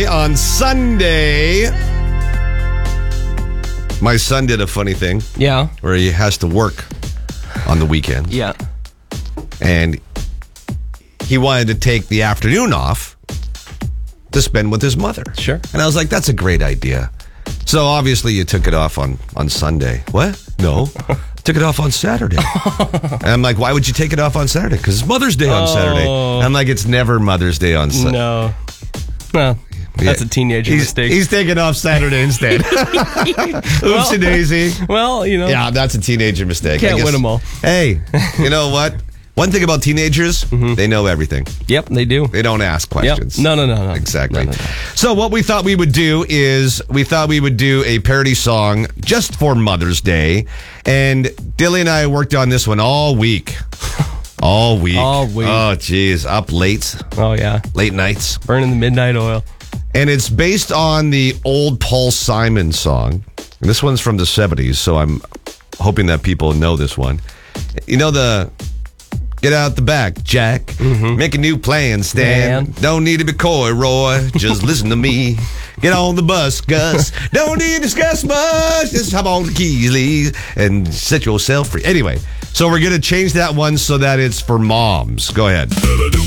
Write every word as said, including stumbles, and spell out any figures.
on Sunday. My son did a funny thing. Yeah. Where he has to work on the weekend. Yeah. And he wanted to take the afternoon off to spend with his mother. Sure. And I was like, that's a great idea. So obviously you took it off on, on Sunday. What? No. Took it off on Saturday. And I'm like, why would you take it off on Saturday? Because it's Mother's Day on Oh. Saturday. And I'm like, it's never Mother's Day on Sunday. No. Well, that's Yeah. a teenager he's, mistake. He's taking off Saturday instead. Oopsie daisy. Well, you know. Yeah, that's a teenager mistake. Can't I guess, win 'em all. Hey, you know what? One thing about teenagers, Mm-hmm. they know everything. Yep, they do. They don't ask questions. Yep. No, no, no, no. Exactly. No, no, no. So what we thought we would do is we thought we would do a parody song just for Mother's Day. And Dilly and I worked on this one all week. All week. All week. Oh, geez. Up late. Oh, yeah. Late nights. Burning the midnight oil. And it's based on the old Paul Simon song. And this one's from the seventies, so I'm hoping that people know this one. You know the... Get out the back, Jack. Mm-hmm. Make a new plan, Stan. Man. Don't need to be coy, Roy. Just listen to me. Get on the bus, Gus. Don't need to discuss much. Just hop on the keys, Lee, and set yourself free. Anyway, so we're going to change that one so that it's for moms. Go ahead.